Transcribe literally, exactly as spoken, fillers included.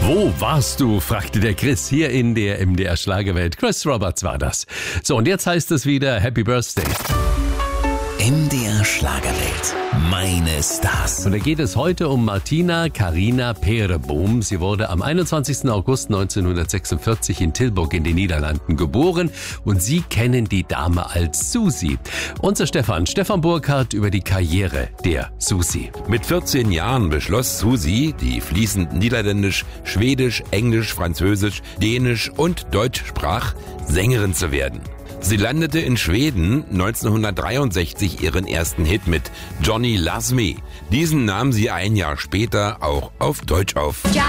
Wo warst du, fragte der Chris hier in der M D R Schlagerwelt. Chris Roberts war das. So, und jetzt heißt es wieder Happy Birthday. M D R Schlagerwelt. Meine Stars. Und da geht es heute um Martina Carina Peereboom. Sie wurde am einundzwanzigsten August neunzehnhundertsechsundvierzig in Tilburg in den Niederlanden geboren. Und Sie kennen die Dame als Susi. Unser Stefan, Stefan Burkhardt über die Karriere der Susi. Mit vierzehn Jahren beschloss Susi, die fließend Niederländisch, Schwedisch, Englisch, Französisch, Dänisch und Deutsch sprach, Sängerin zu werden. Sie landete in Schweden neunzehnhundertdreiundsechzig ihren ersten Hit mit Johnny Loves Me. Diesen nahm sie ein Jahr später auch auf Deutsch auf. Johnny